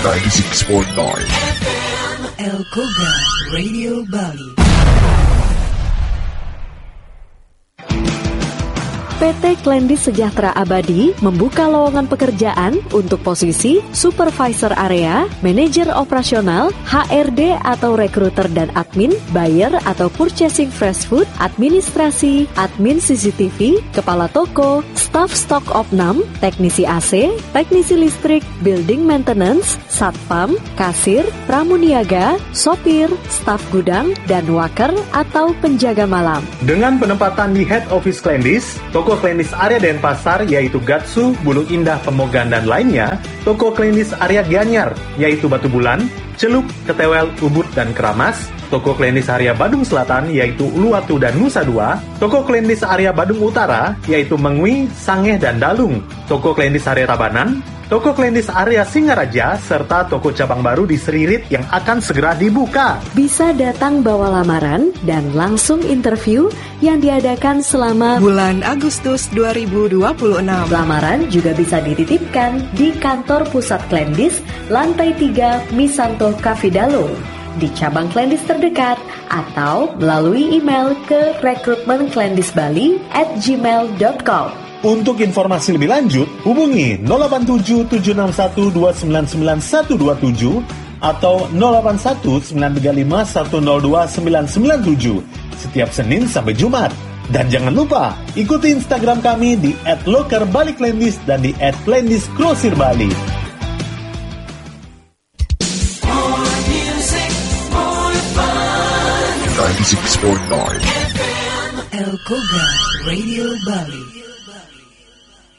96.9 El Koga Radio Bali. PT Klendis Sejahtera Abadi membuka lowongan pekerjaan untuk posisi Supervisor Area, Manajer Operasional, HRD atau Rekruter dan Admin, Buyer atau Purchasing Fresh Food, Administrasi, Admin CCTV, Kepala Toko, Staf Stok Opnam, Teknisi AC, Teknisi Listrik, Building Maintenance, Satpam, Kasir, Pramuniaga, Sopir, Staf Gudang, dan Waker atau Penjaga Malam. Dengan penempatan di Head Office Klendis, Toko Klendis area Denpasar yaitu Gatsu, Bulu Indah, Pemogan, dan lainnya, Toko Klendis area Gianyar yaitu Batu Bulan, Celup, Ketewel, Ubud, dan Keramas, Toko Klendis area Badung Selatan yaitu Uluwatu dan Nusa Dua, Toko Klendis area Badung Utara yaitu Mengwi, Sangeh, dan Dalung, Toko Klendis area Tabanan, Toko Klendis area Singaraja, serta toko cabang baru di Seririt yang akan segera dibuka. Bisa datang bawa lamaran dan langsung interview yang diadakan selama bulan Agustus 2026. Lamaran juga bisa dititipkan di kantor pusat Klendis, lantai 3 Misanto Kafidalo, di cabang Klendis terdekat, atau melalui email ke rekrutmenklendisbali@gmail.com. Untuk informasi lebih lanjut, hubungi 087 761 299 127 atau 081 935 102 997 setiap Senin sampai Jumat. Dan jangan lupa, ikuti Instagram kami di @lokerbaliklendis dan di @klendisgrosirbali. More music, more fun. 96.9 El Koga Radio Bali.